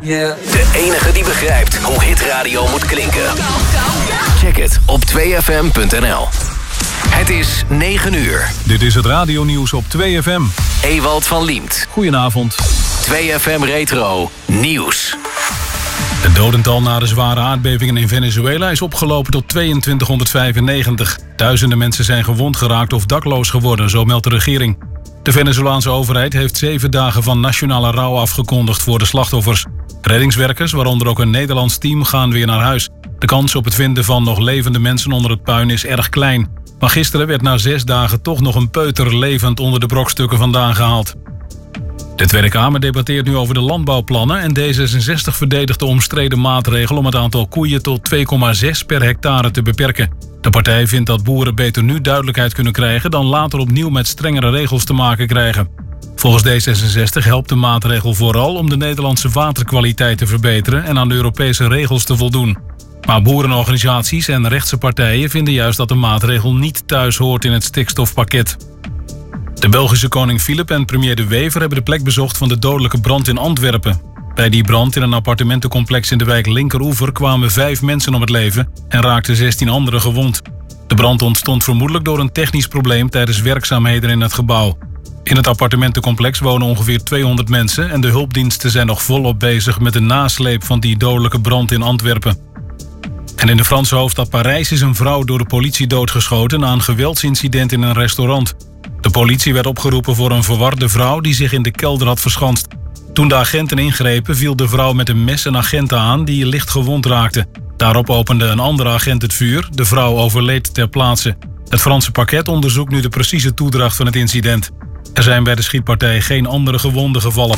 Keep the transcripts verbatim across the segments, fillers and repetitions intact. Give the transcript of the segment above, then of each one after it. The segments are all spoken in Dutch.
Yeah. De enige die begrijpt hoe hitradio moet klinken. Check het op twee f m punt n l. Het is negen uur. Dit is het radionieuws op twee F M. Ewald van Liemt. Goedenavond. twee F M Retro Nieuws. Het dodental na de zware aardbevingen in Venezuela is opgelopen tot tweeëntwintighonderdvijfennegentig. Duizenden mensen zijn gewond geraakt of dakloos geworden, zo meldt de regering. De Venezolaanse overheid heeft zeven dagen van nationale rouw afgekondigd voor de slachtoffers. Reddingswerkers, waaronder ook een Nederlands team, gaan weer naar huis. De kans op het vinden van nog levende mensen onder het puin is erg klein. Maar gisteren werd na zes dagen toch nog een peuter levend onder de brokstukken vandaan gehaald. De Tweede Kamer debatteert nu over de landbouwplannen en D zesenzestig verdedigt de omstreden maatregel om het aantal koeien tot twee komma zes per hectare te beperken. De partij vindt dat boeren beter nu duidelijkheid kunnen krijgen dan later opnieuw met strengere regels te maken krijgen. Volgens D zesenzestig helpt de maatregel vooral om de Nederlandse waterkwaliteit te verbeteren en aan de Europese regels te voldoen. Maar boerenorganisaties en rechtse partijen vinden juist dat de maatregel niet thuis hoort in het stikstofpakket. De Belgische koning Filip en premier De Wever hebben de plek bezocht van de dodelijke brand in Antwerpen. Bij die brand in een appartementencomplex in de wijk Linkeroever kwamen vijf mensen om het leven en raakten zestien anderen gewond. De brand ontstond vermoedelijk door een technisch probleem tijdens werkzaamheden in het gebouw. In het appartementencomplex wonen ongeveer tweehonderd mensen en de hulpdiensten zijn nog volop bezig met de nasleep van die dodelijke brand in Antwerpen. En in de Franse hoofdstad Parijs is een vrouw door de politie doodgeschoten na een geweldsincident in een restaurant. De politie werd opgeroepen voor een verwarde vrouw die zich in de kelder had verschanst. Toen de agenten ingrepen viel de vrouw met een mes een agent aan die licht gewond raakte. Daarop opende een andere agent het vuur. De vrouw overleed ter plaatse. Het Franse parket onderzoekt nu de precieze toedracht van het incident. Er zijn bij de schietpartij geen andere gewonden gevallen.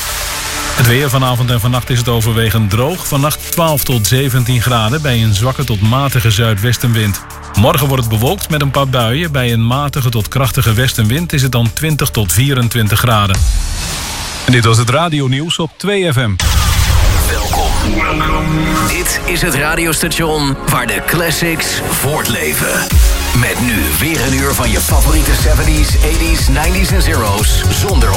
Het weer vanavond en vannacht is het overwegend droog. Vannacht twaalf tot zeventien graden bij een zwakke tot matige zuidwestenwind. Morgen wordt het bewolkt met een paar buien. Bij een matige tot krachtige westenwind is het dan twintig tot vierentwintig graden. En dit was het radionieuws op twee F M. Welkom. Dit is het radiostation waar de classics voortleven. Met nu weer een uur van je favoriete zeventies, tachtiger, negentiger en zero's zonder